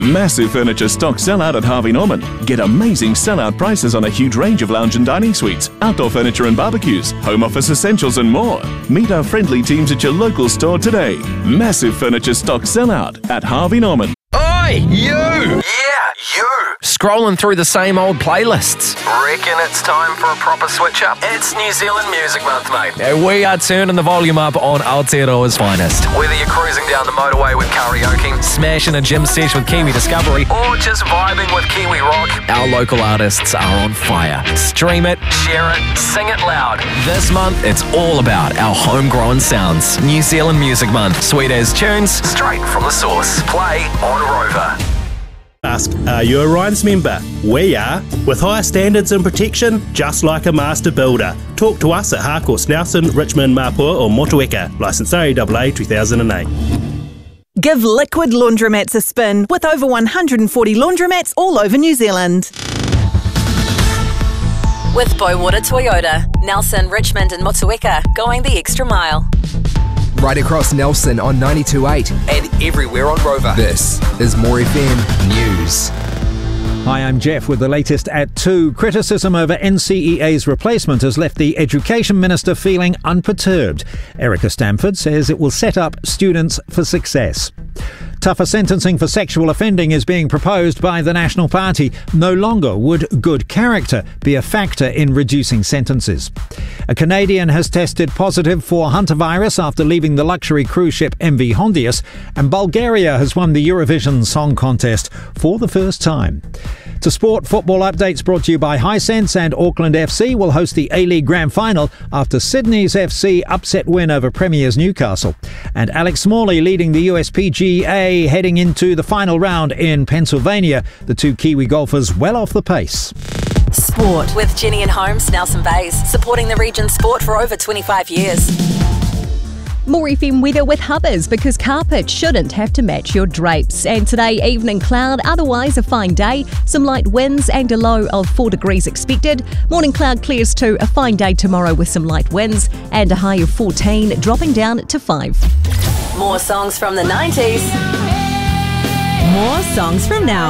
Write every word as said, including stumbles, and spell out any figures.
Massive furniture stock sellout at Harvey Norman. Get amazing sellout prices on a huge range of lounge and dining suites, outdoor furniture and barbecues, home office essentials and more. Meet our friendly teams at your local store today. Massive furniture stock sellout at Harvey Norman. Oi, you! Yeah, you! Scrolling through the same old playlists. Reckon it's time for a proper switch up? It's New Zealand Music Month, mate. Yeah, we are turning the volume up on Aotearoa's finest. Whether you're cruising down the motorway with karaoke, Smashing a gym sesh with Kiwi Discovery, or just vibing with Kiwi Rock, our local artists are on fire. Stream it. share it, sing it loud. This month, it's all about our homegrown sounds. New Zealand Music Month. Sweet as tunes. Straight from the source. Play on Rover. Ask, are you a RHYMES member? We are, with higher standards and protection, just like a master builder. Talk to us at Harcourts Nelson, Richmond, Mapua or Motueka. Licence R E A A two thousand eight. Give Liquid Laundromats a spin with over one hundred forty laundromats all over New Zealand. With Bowater Toyota, Nelson, Richmond and Motueka, going the extra mile. Right across Nelson on ninety-two point eight. And everywhere on Rover. This is More F M News. Hi, I'm Jeff with the latest at two. Criticism over N C E A's replacement has left the Education Minister feeling unperturbed. Erica Stamford says it will set up students for success. Tougher sentencing for sexual offending is being proposed by the National Party. No longer would good character be a factor in reducing sentences. A Canadian has tested positive for hantavirus after leaving the luxury cruise ship M V Hondius, and Bulgaria has won the Eurovision Song Contest for the first time. To sport, football updates brought to you by Hisense, and Auckland F C will host the A-League Grand Final after Sydney's F C upset win over Premiers Newcastle. And Alex Smalley leading the U S P G A heading into the final round in Pennsylvania. The two Kiwi golfers well off the pace. Sport with Jenny and Holmes, Nelson Bays, supporting the region's sport for over twenty-five years. More F M weather with Hubbers, because carpet shouldn't have to match your drapes. And today, evening cloud, otherwise a fine day. Some light winds and a low of four degrees expected. Morning cloud clears to a fine day tomorrow with some light winds and a high of fourteen, dropping down to five. More songs from the nineties. More songs from now.